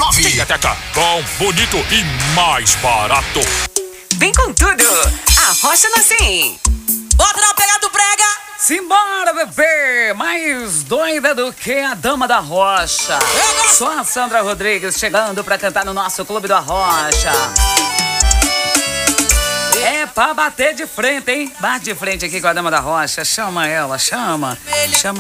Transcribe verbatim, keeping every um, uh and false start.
nove. Teca-teca, bom, bonito e mais barato. Vem com tudo, a Rocha Nascim. Bota na pegada do prega. Simbora, bebê! Mais doida do que a Dama da Rocha. Só a Sandra Rodrigues chegando pra cantar no nosso Clube da Rocha. É pra bater de frente, hein? Bate de frente aqui com a Dama da Rocha. Chama ela, chama. Chama.